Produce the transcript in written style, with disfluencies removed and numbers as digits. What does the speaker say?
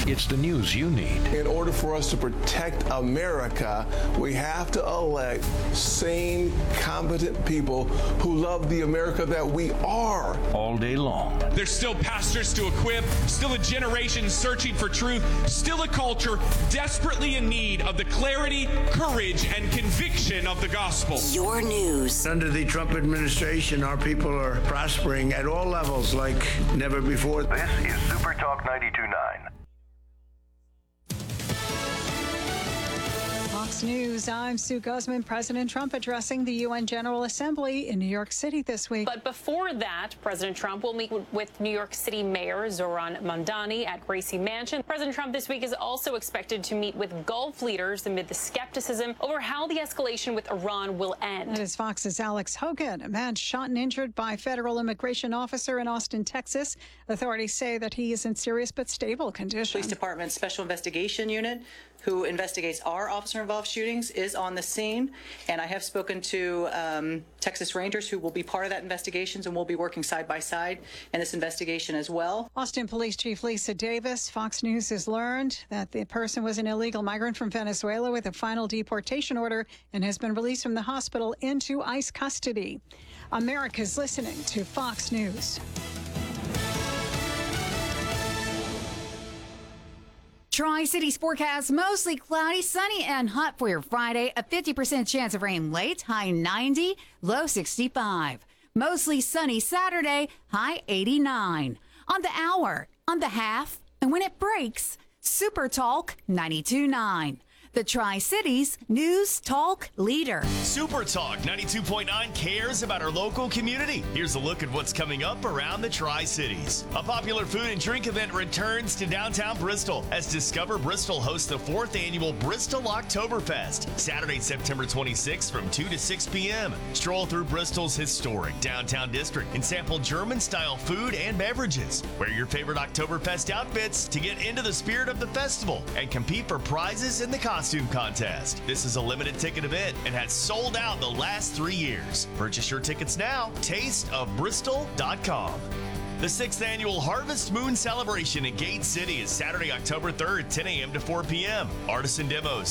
It's the news you need. In order for us to protect America, we have to elect sane, competent people who love the America that we are. All day long. There's still pastors to equip, still a generation searching for truth, still a culture desperately in need of the clarity, courage, and conviction of the gospel. Your news. Under the Trump administration, our people are prospering at all levels like never before. This is Super Talk 92.9. Fox News, I'm Sue Guzman. President Trump addressing the UN General Assembly in New York City this week. But before that, President Trump will meet with New York City Mayor Zohran Mamdani at Gracie Mansion. President Trump this week is also expected to meet with Gulf leaders amid the skepticism over how the escalation with Iran will end. That is Fox's Alex Hogan, a man shot and injured by a federal immigration officer in Austin, Texas. Authorities say that he is in serious but stable condition. Police Department's Special Investigation Unit, who investigates our officer-involved shootings, is on the scene. And I have spoken to Texas Rangers, who will be part of that investigation, and we'll be working side by side in this investigation as well. Austin Police Chief Lisa Davis, Fox News has learned that the person was an illegal migrant from Venezuela with a final deportation order and has been released from the hospital into ICE custody. America's listening to Fox News. Tri-Cities forecast mostly cloudy, sunny, and hot for your Friday. A 50% chance of rain late, high 90, low 65. Mostly sunny Saturday, high 89. On the hour, on the half, and when it breaks, Super Talk 92.9. The Tri-Cities News Talk leader. Super Talk 92.9 cares about our local community. Here's a look at what's coming up around the Tri-Cities. A popular food and drink event returns to downtown Bristol as Discover Bristol hosts the 4th annual Bristol Oktoberfest, Saturday, September 26th from 2 to 6 p.m. Stroll through Bristol's historic downtown district and sample German-style food and beverages. Wear your favorite Oktoberfest outfits to get into the spirit of the festival and compete for prizes in the costume contest. This is a limited ticket event and has sold out the last 3 years. Purchase your tickets now. tasteofbristol.com. The 6th annual Harvest Moon celebration in Gate City is Saturday, October 3rd, 10 a.m. to 4 p.m. Artisan demos,